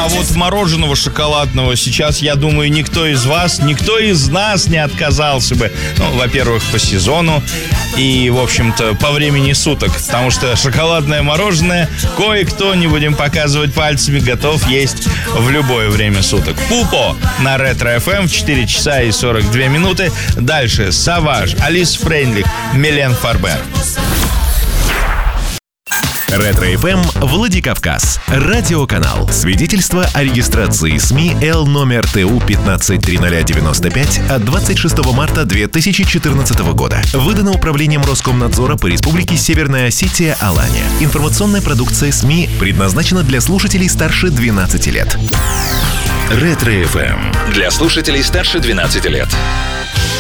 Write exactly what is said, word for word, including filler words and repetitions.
А вот мороженого шоколадного сейчас, я думаю, никто из вас, никто из нас не отказался бы. Ну, во-первых, по сезону и, в общем-то, по времени суток. Потому что шоколадное мороженое кое-кто, не будем показывать пальцами, готов есть в любое время суток. Пупо на Ретро-эф эм в четыре часа и сорок две минуты. Дальше Саваж, Алис Фрейндлих, Милен Фарбер. Ретро-эф эм Владикавказ. Радиоканал. Свидетельство о регистрации СМИ Л номер Т У пятнадцать триста девяносто пять от двадцать шестого марта две тысячи четырнадцатого года. Выдано Управлением Роскомнадзора по Республике Северная Осетия Алания. Информационная продукция СМИ предназначена для слушателей старше двенадцати лет. Ретро-эф эм. Для слушателей старше двенадцати лет.